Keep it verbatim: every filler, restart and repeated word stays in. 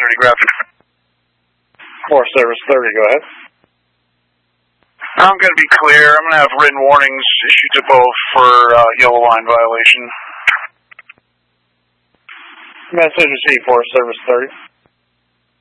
ready, graphic. Forest Service thirty, go ahead. I'm going to be clear. I'm going to have written warnings issued to both for uh, yellow line violation. Message received, Forest Service thirty.